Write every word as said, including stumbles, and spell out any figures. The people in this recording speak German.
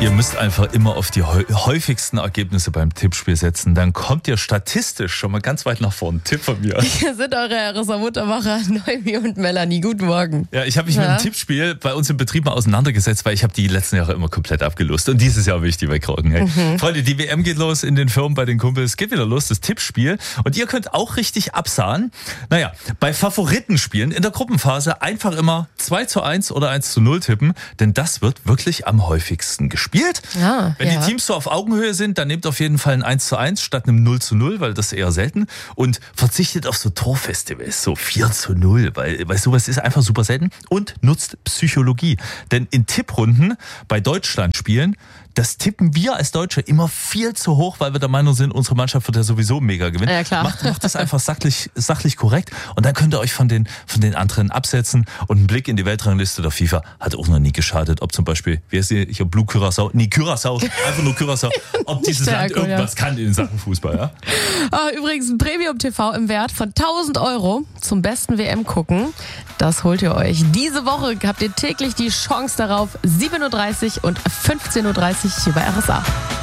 Ihr müsst einfach immer auf die häufigsten Ergebnisse beim Tippspiel setzen. Dann kommt ihr statistisch schon mal ganz weit nach vorne. Tipp von mir. Hier sind eure R S A-Muttermacher Noemi und Melanie. Guten Morgen. Ja, ich habe mich ja. mit dem Tippspiel bei uns im Betrieb mal auseinandergesetzt, weil ich habe die letzten Jahre immer komplett abgelust. Und dieses Jahr will ich die wegrocken. Hey. Mhm. Freunde, die W M geht los in den Firmen, bei den Kumpels. Geht wieder los, das Tippspiel. Und ihr könnt auch richtig absahen. Naja, bei Favoritenspielen in der Gruppenphase einfach immer zwei zu eins oder eins zu null tippen. Denn das wird wirklich am häufigsten gespielt. Ja, Wenn ja. die Teams so auf Augenhöhe sind, dann nehmt auf jeden Fall ein eins zu eins statt einem null zu null, weil das ist eher selten. Und verzichtet auf so Torfestivals, so vier zu null, weil, weil sowas ist einfach super selten. Und nutzt Psychologie. Denn in Tipprunden bei Deutschlandspielen, das tippen wir als Deutsche immer viel zu hoch, weil wir der Meinung sind, unsere Mannschaft wird ja sowieso mega gewinnen. Ja, klar. Macht, macht das einfach sachlich, sachlich korrekt und dann könnt ihr euch von den, von den anderen absetzen. Und ein Blick in die Weltrangliste der FIFA hat auch noch nie geschadet. Ob zum Beispiel, wie heißt die, hier Blue Curaçao, nee, Curaçao, einfach nur Curaçao, ob dieses Land Alkohol, irgendwas ja. kann in Sachen Fußball. Ja? Oh, übrigens ein Premium-T V im Wert von tausend Euro zum besten W M gucken. Das holt ihr euch. Diese Woche habt ihr täglich die Chance darauf. sieben Uhr dreißig und fünfzehn Uhr dreißig hier bei R S A.